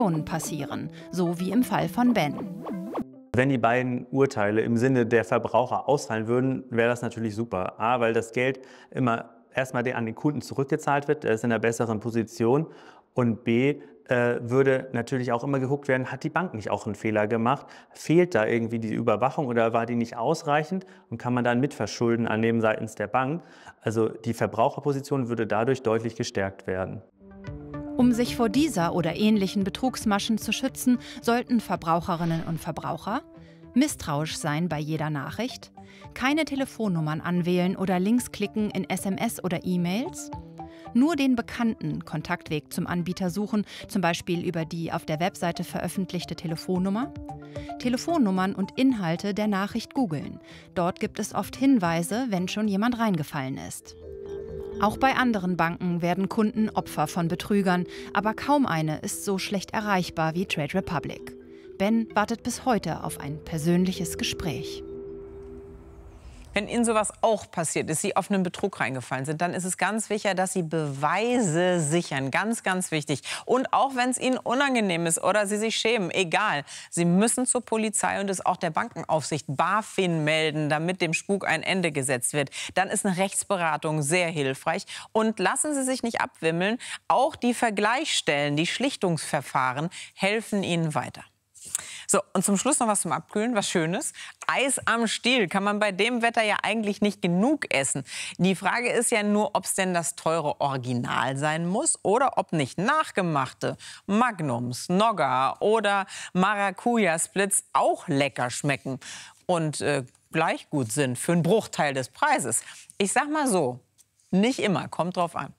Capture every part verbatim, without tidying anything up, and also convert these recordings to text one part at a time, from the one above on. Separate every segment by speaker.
Speaker 1: passieren, so wie im Fall von Ben.
Speaker 2: Wenn die beiden Urteile im Sinne der Verbraucher ausfallen würden, wäre das natürlich super. A, weil das Geld immer erstmal an den Kunden zurückgezahlt wird, der ist in einer besseren Position. Und B, äh, würde natürlich auch immer geguckt werden, hat die Bank nicht auch einen Fehler gemacht? Fehlt da irgendwie die Überwachung oder war die nicht ausreichend? Und kann man dann Mitverschulden annehmen seitens der Bank? Also die Verbraucherposition würde dadurch deutlich gestärkt werden.
Speaker 1: Um sich vor dieser oder ähnlichen Betrugsmaschen zu schützen, sollten Verbraucherinnen und Verbraucher misstrauisch sein bei jeder Nachricht, keine Telefonnummern anwählen oder Links klicken in S M S oder E-Mails, nur den bekannten Kontaktweg zum Anbieter suchen, zum Beispiel über die auf der Webseite veröffentlichte Telefonnummer, Telefonnummern und Inhalte der Nachricht googeln. Dort gibt es oft Hinweise, wenn schon jemand reingefallen ist. Auch bei anderen Banken werden Kunden Opfer von Betrügern, aber kaum eine ist so schlecht erreichbar wie Trade Republic. Ben wartet bis heute auf ein persönliches Gespräch.
Speaker 3: Wenn Ihnen sowas auch passiert ist, Sie auf einen Betrug reingefallen sind, dann ist es ganz wichtig, dass Sie Beweise sichern. Ganz, ganz wichtig. Und auch wenn es Ihnen unangenehm ist oder Sie sich schämen, egal. Sie müssen zur Polizei und es auch der Bankenaufsicht BaFin melden, damit dem Spuk ein Ende gesetzt wird. Dann ist eine Rechtsberatung sehr hilfreich. Und lassen Sie sich nicht abwimmeln. Auch die Vergleichsstellen, die Schlichtungsverfahren helfen Ihnen weiter. So, und zum Schluss noch was zum Abkühlen, was Schönes. Eis am Stiel kann man bei dem Wetter ja eigentlich nicht genug essen. Die Frage ist ja nur, ob es denn das teure Original sein muss oder ob nicht nachgemachte Magnums, Nogga oder Maracuja-Splits auch lecker schmecken und äh, gleich gut sind für einen Bruchteil des Preises. Ich sag mal so, nicht immer, kommt drauf an.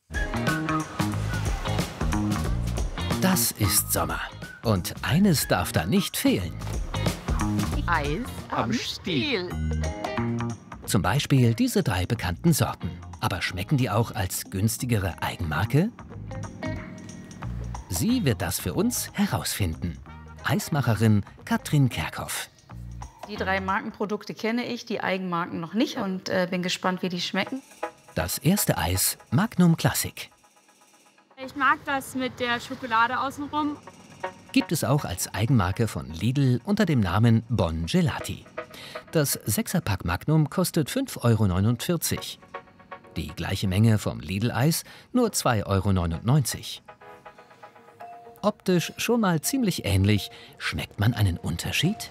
Speaker 4: Das ist Sommer. Und eines darf da nicht fehlen.
Speaker 5: Eis am Stiel.
Speaker 4: Zum Beispiel diese drei bekannten Sorten. Aber schmecken die auch als günstigere Eigenmarke? Sie wird das für uns herausfinden. Eismacherin Katrin Kerkhoff.
Speaker 5: Die drei Markenprodukte kenne ich, die Eigenmarken noch nicht und äh, bin gespannt, wie die schmecken.
Speaker 4: Das erste Eis Magnum Classic.
Speaker 6: Ich mag das mit der Schokolade außenrum.
Speaker 4: Gibt es auch als Eigenmarke von Lidl unter dem Namen Bon Gelati. Das Sechserpack Magnum kostet fünf Euro neunundvierzig. Die gleiche Menge vom Lidl-Eis nur zwei Euro neunundneunzig. Optisch schon mal ziemlich ähnlich. Schmeckt man einen Unterschied?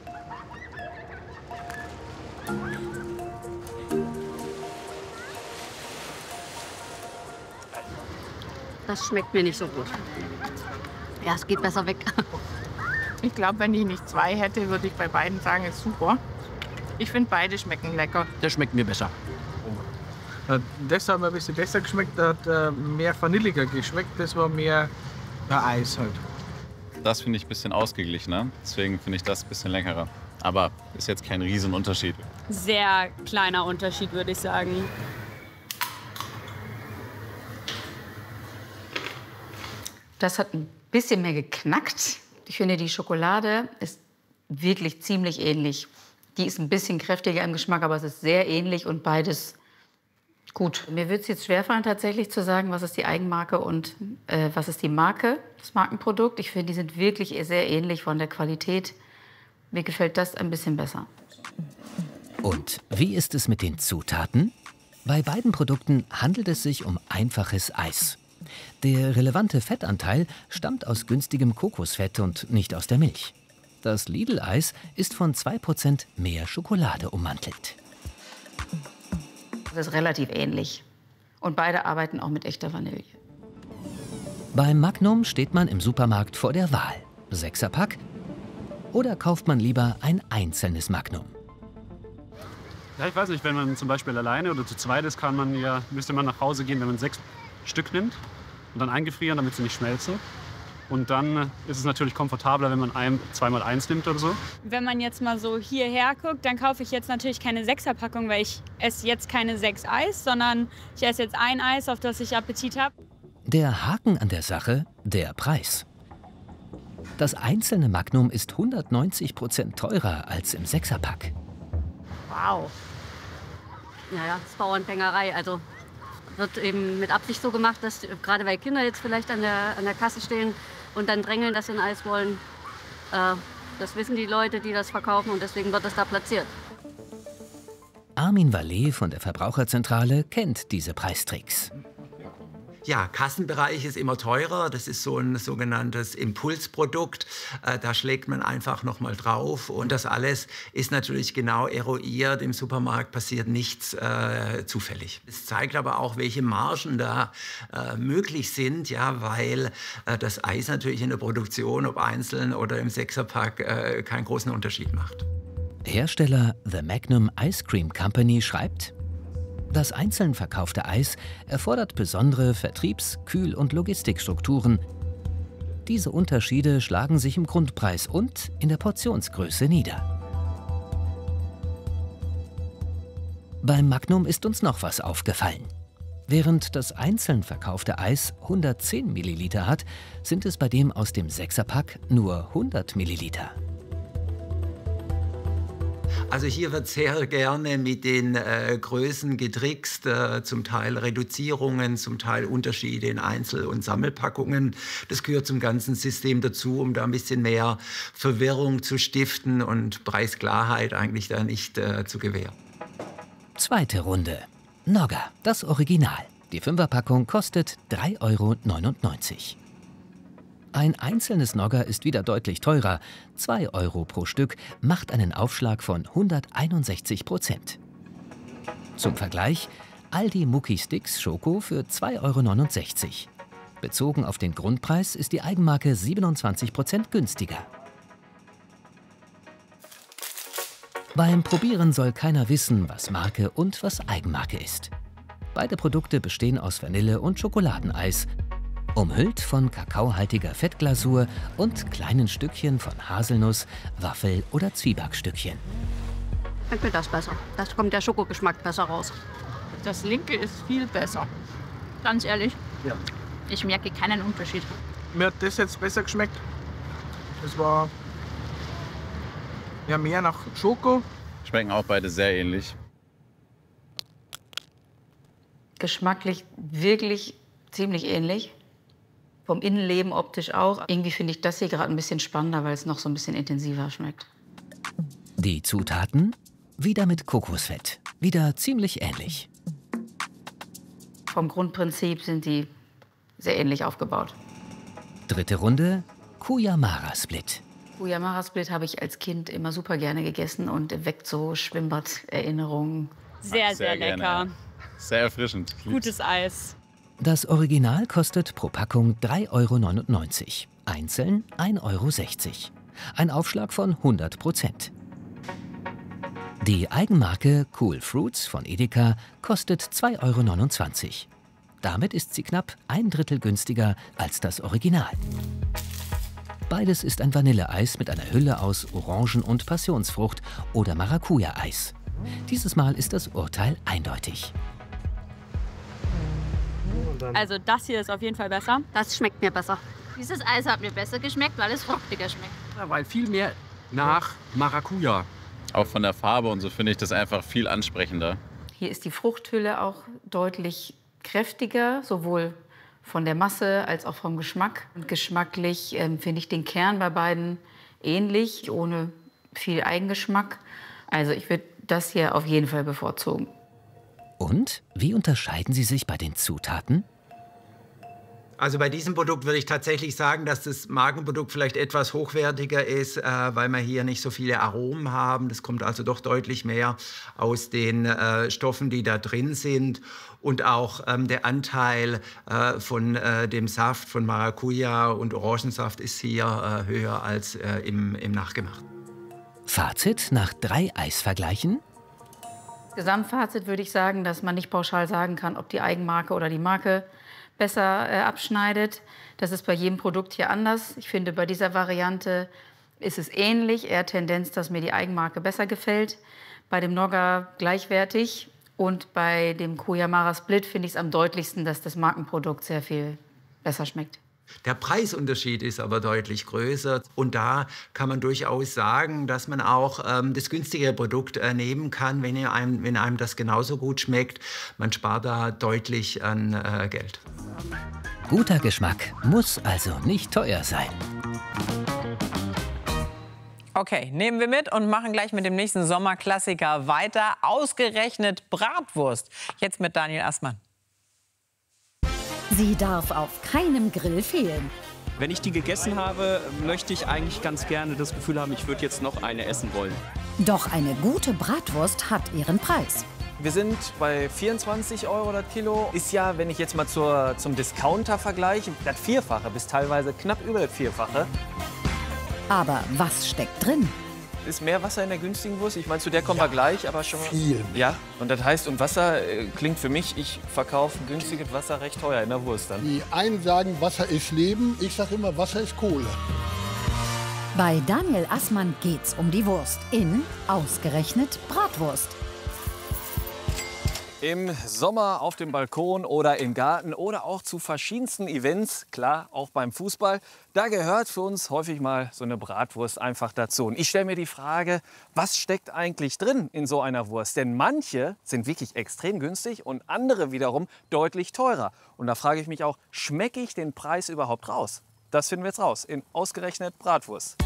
Speaker 7: Das schmeckt mir nicht so gut. Ja, es geht besser weg.
Speaker 8: Ich glaube, wenn ich nicht zwei hätte, würde ich bei beiden sagen, ist super. Ich finde, beide schmecken lecker.
Speaker 9: Der schmeckt mir besser.
Speaker 10: Äh, das hat mir ein bisschen besser geschmeckt, der hat äh, mehr vanilliger geschmeckt, das war mehr äh, Eis halt.
Speaker 11: Das finde ich ein bisschen ausgeglichener, deswegen finde ich das ein bisschen leckerer. Aber ist jetzt kein Riesenunterschied.
Speaker 6: Sehr kleiner Unterschied, würde ich sagen.
Speaker 5: Das hat ein bisschen mehr geknackt. Ich finde, die Schokolade ist wirklich ziemlich ähnlich. Die ist ein bisschen kräftiger im Geschmack, aber es ist sehr ähnlich und beides gut. Mir wird es jetzt schwerfallen, tatsächlich zu sagen, was ist die Eigenmarke und äh, was ist die Marke, das Markenprodukt. Ich finde, die sind wirklich sehr ähnlich von der Qualität. Mir gefällt das ein bisschen besser.
Speaker 4: Und wie ist es mit den Zutaten? Bei beiden Produkten handelt es sich um einfaches Eis. Der relevante Fettanteil stammt aus günstigem Kokosfett und nicht aus der Milch. Das Lidl-Eis ist von zwei Prozent mehr Schokolade ummantelt.
Speaker 5: Das ist relativ ähnlich. Und beide arbeiten auch mit echter Vanille.
Speaker 4: Beim Magnum steht man im Supermarkt vor der Wahl. Sechserpack oder kauft man lieber ein einzelnes Magnum?
Speaker 12: Ja, ich weiß nicht, wenn man zum Beispiel alleine oder zu zweit ist, kann man ja, müsste man nach Hause gehen, wenn man sechs Stück nimmt und dann eingefrieren, damit sie nicht schmelzen. Und dann ist es natürlich komfortabler, wenn man ein, zweimal eins nimmt oder so.
Speaker 6: Wenn man jetzt mal so hierher guckt, dann kaufe ich jetzt natürlich keine Sechserpackung, weil ich esse jetzt keine sechs Eis, sondern ich esse jetzt ein Eis, auf das ich Appetit habe.
Speaker 4: Der Haken an der Sache, der Preis. Das einzelne Magnum ist hundertneunzig Prozent teurer als im Sechserpack.
Speaker 7: Wow. Naja, das ist Bauernfängerei. Also wird eben mit Absicht so gemacht, dass gerade weil Kinder jetzt vielleicht an der, an der Kasse stehen, und dann drängeln, dass sie ein Eis wollen. Äh, das wissen die Leute, die das verkaufen, und deswegen wird das da platziert.
Speaker 4: Armin Vallet von der Verbraucherzentrale kennt diese Preistricks.
Speaker 9: Ja, Kassenbereich ist immer teurer. Das ist so ein sogenanntes Impulsprodukt. Äh, da schlägt man einfach noch mal drauf. Und das alles ist natürlich genau eruiert. Im Supermarkt passiert nichts äh, zufällig. Es zeigt aber auch, welche Margen da äh, möglich sind, ja, weil äh, das Eis natürlich in der Produktion, ob einzeln oder im Sechserpack, äh, keinen großen Unterschied macht.
Speaker 4: Hersteller The Magnum Ice Cream Company schreibt: Das einzeln verkaufte Eis erfordert besondere Vertriebs-, Kühl- und Logistikstrukturen. Diese Unterschiede schlagen sich im Grundpreis und in der Portionsgröße nieder. Beim Magnum ist uns noch was aufgefallen. Während das einzeln verkaufte Eis hundertzehn Milliliter hat, sind es bei dem aus dem Sechserpack nur hundert Milliliter.
Speaker 9: Also hier wird sehr gerne mit den äh, Größen getrickst, äh, zum Teil Reduzierungen, zum Teil Unterschiede in Einzel- und Sammelpackungen. Das gehört zum ganzen System dazu, um da ein bisschen mehr Verwirrung zu stiften und Preisklarheit eigentlich da nicht äh, zu gewähren.
Speaker 4: Zweite Runde. Nogga, das Original. Die Fünferpackung kostet drei Euro neunundneunzig. Ein einzelnes Nogga ist wieder deutlich teurer. zwei Euro pro Stück macht einen Aufschlag von hunderteinundsechzig Prozent. Zum Vergleich: Aldi Mucki Sticks Schoko für zwei Euro neunundsechzig. Bezogen auf den Grundpreis ist die Eigenmarke siebenundzwanzig Prozent günstiger. Beim Probieren soll keiner wissen, was Marke und was Eigenmarke ist. Beide Produkte bestehen aus Vanille- und Schokoladeneis, umhüllt von kakaohaltiger Fettglasur und kleinen Stückchen von Haselnuss, Waffel- oder Zwiebackstückchen.
Speaker 7: Ich finde das besser. Das kommt der Schokogeschmack besser raus.
Speaker 8: Das linke ist viel besser.
Speaker 13: Ganz ehrlich,
Speaker 10: Ja.
Speaker 13: ich merke keinen Unterschied.
Speaker 10: Mir hat das jetzt besser geschmeckt. Das war ja mehr nach Schoko.
Speaker 11: Schmecken auch beide sehr ähnlich.
Speaker 5: Geschmacklich wirklich ziemlich ähnlich. Vom Innenleben optisch auch. Irgendwie finde ich das hier gerade ein bisschen spannender, weil es noch so ein bisschen intensiver schmeckt.
Speaker 4: Die Zutaten? Wieder mit Kokosfett. Wieder ziemlich ähnlich.
Speaker 5: Vom Grundprinzip sind die sehr ähnlich aufgebaut.
Speaker 4: Dritte Runde. Cuyamara Split.
Speaker 5: Cuyamara Split habe ich als Kind immer super gerne gegessen und weckt so Schwimmbad-Erinnerungen.
Speaker 6: Sehr, sehr,
Speaker 11: Sehr
Speaker 6: lecker.
Speaker 11: gerne. Sehr erfrischend.
Speaker 6: Gutes Eis.
Speaker 4: Das Original kostet pro Packung drei Euro neunundneunzig. Einzeln ein Euro sechzig. Ein Aufschlag von hundert Prozent. Die Eigenmarke Cool Fruits von Edeka kostet zwei Euro neunundzwanzig. Damit ist sie knapp ein Drittel günstiger als das Original. Beides ist ein Vanilleeis mit einer Hülle aus Orangen- und Passionsfrucht oder Maracuja-Eis. Dieses Mal ist das Urteil eindeutig.
Speaker 6: Also das hier ist auf jeden Fall besser.
Speaker 7: Das schmeckt mir besser.
Speaker 13: Dieses Eis hat mir besser geschmeckt, weil es fruchtiger schmeckt.
Speaker 14: Ja, weil viel mehr nach Maracuja.
Speaker 11: Auch von der Farbe und so finde ich das einfach viel ansprechender.
Speaker 5: Hier ist die Fruchthülle auch deutlich kräftiger, sowohl von der Masse als auch vom Geschmack. Und geschmacklich ähm, finde ich den Kern bei beiden ähnlich, ohne viel Eigengeschmack. Also ich würde das hier auf jeden Fall bevorzugen.
Speaker 4: Und wie unterscheiden sie sich bei den Zutaten?
Speaker 9: Also bei diesem Produkt würde ich tatsächlich sagen, dass das Markenprodukt vielleicht etwas hochwertiger ist, äh, weil wir hier nicht so viele Aromen haben. Das kommt also doch deutlich mehr aus den äh, Stoffen, die da drin sind. Und auch ähm, der Anteil äh, von äh, dem Saft von Maracuja und Orangensaft ist hier äh, höher als äh, im, im Nachgemachten.
Speaker 4: Fazit nach drei Eisvergleichen?
Speaker 5: Gesamtfazit würde ich sagen, dass man nicht pauschal sagen kann, ob die Eigenmarke oder die Marke besser äh, abschneidet. Das ist bei jedem Produkt hier anders. Ich finde, bei dieser Variante ist es ähnlich, eher Tendenz, dass mir die Eigenmarke besser gefällt. Bei dem Nogga gleichwertig und bei dem Cuyamara Split finde ich es am deutlichsten, dass das Markenprodukt sehr viel besser schmeckt.
Speaker 9: Der Preisunterschied ist aber deutlich größer. Und da kann man durchaus sagen, dass man auch ähm, das günstigere Produkt äh, nehmen kann, wenn einem, wenn einem das genauso gut schmeckt. Man spart da deutlich an äh, Geld.
Speaker 4: Guter Geschmack muss also nicht teuer sein.
Speaker 3: Okay, nehmen wir mit und machen gleich mit dem nächsten Sommerklassiker weiter. Ausgerechnet Bratwurst. Jetzt mit Daniel Assmann.
Speaker 15: Sie darf auf keinem Grill fehlen.
Speaker 16: Wenn ich die gegessen habe, möchte ich eigentlich ganz gerne das Gefühl haben, ich würde jetzt noch eine essen wollen.
Speaker 15: Doch eine gute Bratwurst hat ihren Preis.
Speaker 17: Wir sind bei vierundzwanzig Euro das Kilo. Ist ja, wenn ich jetzt mal zur, zum Discounter vergleiche, das Vierfache bis teilweise knapp über das Vierfache.
Speaker 15: Aber was steckt drin?
Speaker 17: Ist mehr Wasser in der günstigen Wurst? Ich meine, zu der kommen ja, wir gleich, aber schon mal.
Speaker 18: Viel mehr.
Speaker 17: Ja, und das heißt, und Wasser äh, klingt für mich, ich verkaufe günstiges Wasser recht teuer in der Wurst dann.
Speaker 18: Die einen sagen, Wasser ist Leben, ich sage immer, Wasser ist Kohle.
Speaker 15: Bei Daniel Assmann geht's um die Wurst in ausgerechnet Bratwurst.
Speaker 17: Im Sommer auf dem Balkon oder im Garten oder auch zu verschiedensten Events, klar, auch beim Fußball, da gehört für uns häufig mal so eine Bratwurst einfach dazu. Und ich stelle mir die Frage, was steckt eigentlich drin in so einer Wurst? Denn manche sind wirklich extrem günstig und andere wiederum deutlich teurer. Und da frage ich mich auch, schmecke ich den Preis überhaupt raus? Das finden wir jetzt raus in ausgerechnet Bratwurst.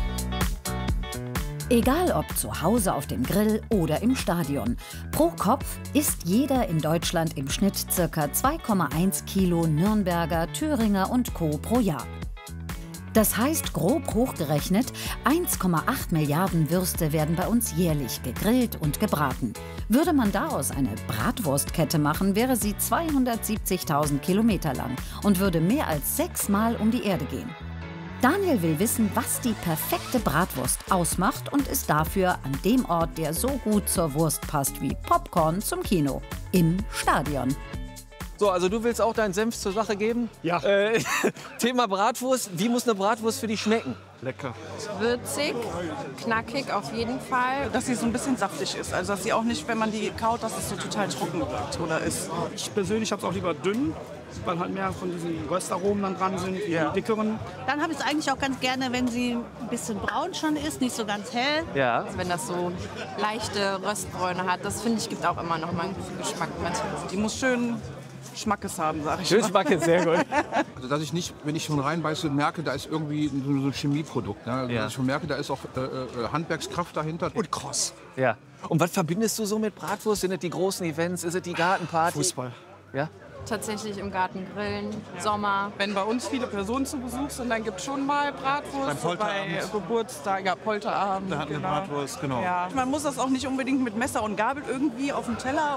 Speaker 15: Egal ob zu Hause auf dem Grill oder im Stadion. Pro Kopf isst jeder in Deutschland im Schnitt ca. zwei Komma eins Kilo Nürnberger, Thüringer und Co. pro Jahr. Das heißt, grob hochgerechnet, eins Komma acht Milliarden Würste werden bei uns jährlich gegrillt und gebraten. Würde man daraus eine Bratwurstkette machen, wäre sie zweihundertsiebzigtausend Kilometer lang und würde mehr als sechsmal um die Erde gehen. Daniel will wissen, was die perfekte Bratwurst ausmacht und ist dafür an dem Ort, der so gut zur Wurst passt wie Popcorn zum Kino, im Stadion.
Speaker 17: So, also du willst auch deinen Senf zur Sache geben? Ja. Äh, Thema Bratwurst. Wie muss eine Bratwurst für dich schmecken?
Speaker 19: Lecker. Würzig, knackig auf jeden Fall. Dass sie so ein bisschen saftig ist. Also dass sie auch nicht, wenn man die kaut, dass es so total trocken wird oder ist.
Speaker 12: Ich persönlich habe es auch lieber dünn, weil halt mehr von diesen Röstaromen dann dran sind, wie ja. die dickeren.
Speaker 20: Dann habe ich es eigentlich auch ganz gerne, wenn sie ein bisschen braun schon ist, nicht so ganz hell.
Speaker 17: Ja.
Speaker 19: Wenn das so leichte Röstbräune hat, das finde ich gibt auch immer noch mal einen guten Geschmack mit. Die muss schön Schmackes haben, sag ich
Speaker 17: Schön
Speaker 19: mal.
Speaker 17: Schmackes, sehr gut.
Speaker 18: Also, dass ich nicht, wenn ich schon reinbeiße, merke, da ist irgendwie so ein Chemieprodukt. Ne? Also,
Speaker 17: Ja.
Speaker 18: dass ich schon merke, da ist auch äh, äh, Handwerkskraft dahinter. Und kross.
Speaker 17: Ja. Und was verbindest du so mit Bratwurst? Sind es die großen Events? Ist es die Gartenparty?
Speaker 12: Fußball.
Speaker 17: Ja?
Speaker 19: Tatsächlich im Garten grillen, Sommer.
Speaker 8: Wenn bei uns viele Personen zu Besuch sind, dann gibt es schon mal Bratwurst.
Speaker 12: Beim Polterabend.
Speaker 8: Bei Geburtstag, ja, Polterabend.
Speaker 12: Da hatten wir Bratwurst, genau.
Speaker 8: Ja. Man muss das auch nicht unbedingt mit Messer und Gabel irgendwie auf dem Teller